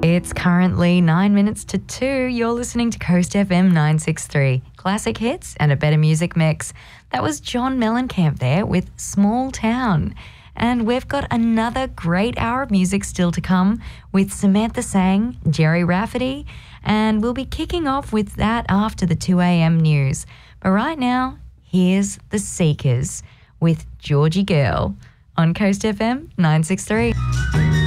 It's currently 9 minutes to 2. You're listening to Coast FM 963. Classic hits and a better music mix. That was John Mellencamp there with Small Town. And we've got another great hour of music still to come with Samantha Sang, Jerry Rafferty, and we'll be kicking off with that after the 2 a.m. news. But right now, here's The Seekers with Georgie Girl on Coast FM 963.